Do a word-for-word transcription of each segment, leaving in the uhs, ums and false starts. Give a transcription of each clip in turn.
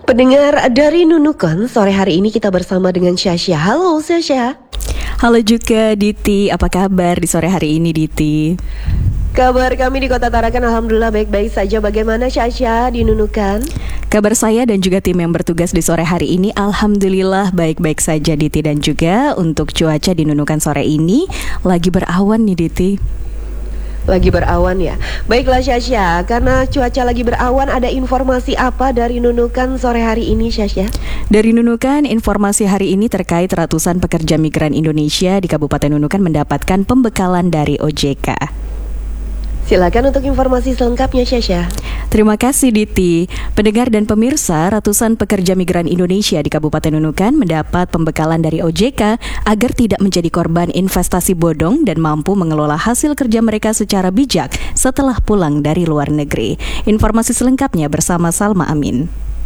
Pendengar dari Nunukan, sore hari ini kita bersama dengan Syasya. Halo Syasya. Halo juga Diti, apa kabar di sore hari ini Diti? Kabar kami di Kota Tarakan alhamdulillah baik-baik saja. Bagaimana Syasya di Nunukan? Kabar saya dan juga tim yang bertugas di sore hari ini alhamdulillah baik-baik saja Diti. Dan juga untuk cuaca di Nunukan sore ini lagi berawan nih Diti. Lagi berawan ya. Baiklah Syasya, karena cuaca lagi berawan, ada informasi apa dari Nunukan sore hari ini Syasya? Dari Nunukan, informasi hari ini terkait ratusan pekerja migran Indonesia di Kabupaten Nunukan mendapatkan pembekalan dari O J K. Silakan untuk informasi selengkapnya Syasya. Terima kasih Diti. Pendengar dan pemirsa, ratusan pekerja migran Indonesia di Kabupaten Nunukan mendapat pembekalan dari O J K agar tidak menjadi korban investasi bodong dan mampu mengelola hasil kerja mereka secara bijak setelah pulang dari luar negeri. Informasi selengkapnya bersama Salma Amin.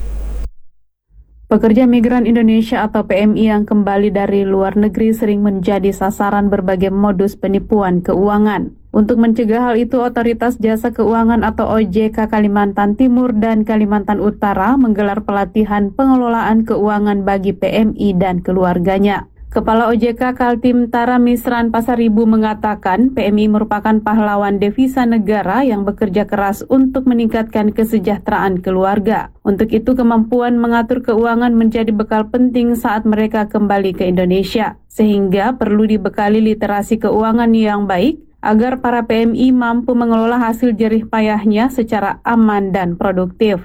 Pekerja migran Indonesia atau P M I yang kembali dari luar negeri sering menjadi sasaran berbagai modus penipuan keuangan. Untuk mencegah hal itu, Otoritas Jasa Keuangan atau O J K Kalimantan Timur dan Kalimantan Utara menggelar pelatihan pengelolaan keuangan bagi P M I dan keluarganya. Kepala O J K Kaltim Tara Misran Pasaribu mengatakan P M I merupakan pahlawan devisa negara yang bekerja keras untuk meningkatkan kesejahteraan keluarga. Untuk itu, kemampuan mengatur keuangan menjadi bekal penting saat mereka kembali ke Indonesia, sehingga perlu dibekali literasi keuangan yang baik agar para P M I mampu mengelola hasil jerih payahnya secara aman dan produktif.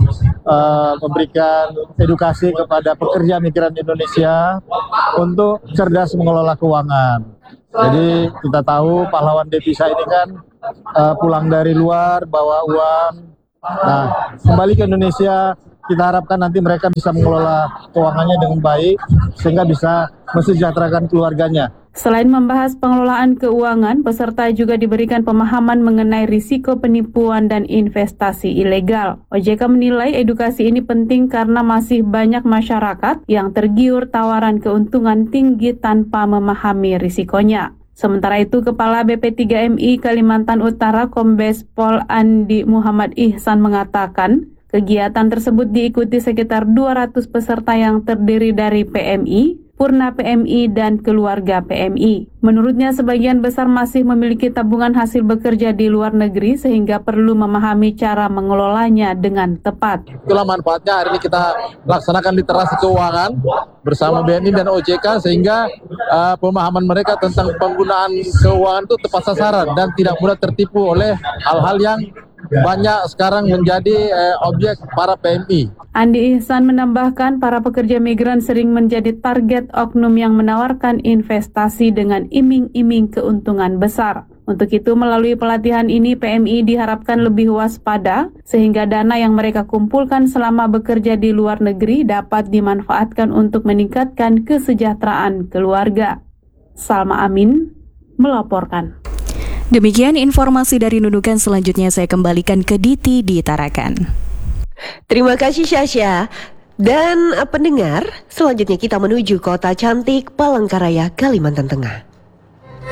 Uh, memberikan edukasi kepada pekerja migran Indonesia untuk cerdas mengelola keuangan. Jadi kita tahu pahlawan devisa ini kan uh, pulang dari luar bawa uang. Nah, kembali ke Indonesia, kita harapkan nanti mereka bisa mengelola keuangannya dengan baik sehingga bisa mensejahterakan keluarganya. Selain membahas pengelolaan keuangan, peserta juga diberikan pemahaman mengenai risiko penipuan dan investasi ilegal. O J K menilai edukasi ini penting karena masih banyak masyarakat yang tergiur tawaran keuntungan tinggi tanpa memahami risikonya. Sementara itu, Kepala B P tiga M I Kalimantan Utara Kombes Pol Andi Muhammad Ihsan mengatakan, kegiatan tersebut diikuti sekitar dua ratus peserta yang terdiri dari P M I, Purna P M I, dan keluarga P M I. Menurutnya, sebagian besar masih memiliki tabungan hasil bekerja di luar negeri sehingga perlu memahami cara mengelolanya dengan tepat. Itulah manfaatnya hari ini kita laksanakan literasi keuangan bersama B N I dan O J K sehingga uh, pemahaman mereka tentang penggunaan keuangan itu tepat sasaran dan tidak mudah tertipu oleh hal-hal yang banyak sekarang menjadi eh, objek para P M I. Andi Ihsan menambahkan para pekerja migran sering menjadi target oknum yang menawarkan investasi dengan iming-iming keuntungan besar. Untuk itu, melalui pelatihan ini P M I diharapkan lebih waspada sehingga dana yang mereka kumpulkan selama bekerja di luar negeri dapat dimanfaatkan untuk meningkatkan kesejahteraan keluarga. Salma Amin melaporkan. Demikian informasi dari Nunukan, selanjutnya saya kembalikan ke Diti di Tarakan. Terima kasih Syasya. Dan pendengar, selanjutnya kita menuju kota cantik Palangkaraya, Kalimantan Tengah.